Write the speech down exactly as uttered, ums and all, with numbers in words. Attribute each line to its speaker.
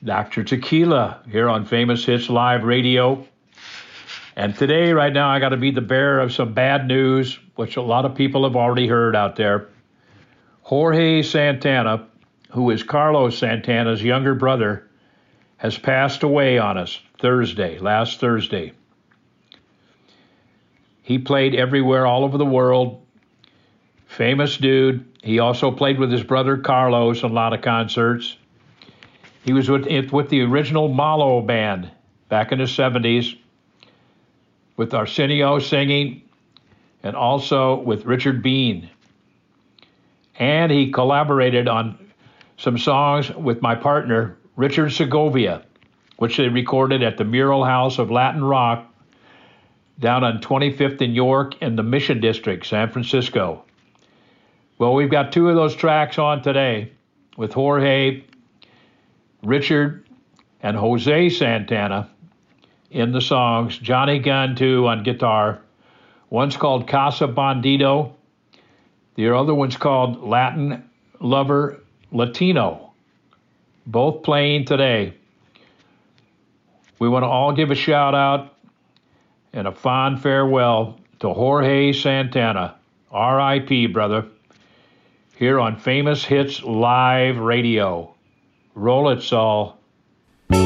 Speaker 1: Doctor Tequila here on Famous Hits Live Radio. And today, right now, I got to be the bearer of some bad news, which a lot of people have already heard out there. Jorge Santana, who is Carlos Santana's younger brother, has passed away on us Thursday, last Thursday. He played everywhere, all over the world. Famous dude. He also played with his brother Carlos in a lot of concerts. He was with, with the original Malo band back in the seventies, with Arsenio singing, and also with Richard Bean. And he collaborated on some songs with my partner, Richard Segovia, which they recorded at the Mural House of Latin Rock down on twenty-fifth in York in the Mission District, San Francisco. Well, we've got two of those tracks on today with Jorge, Richard, and Jose Santana in the songs. Johnny Gunn, too, on guitar. One's called Casa Bandido. The other one's called Latin Lover Latino. Both playing today. We want to all give a shout out and a fond farewell to Jorge Santana. R I P, brother. Here on Famous Hits Live Radio. Roll it, Saul.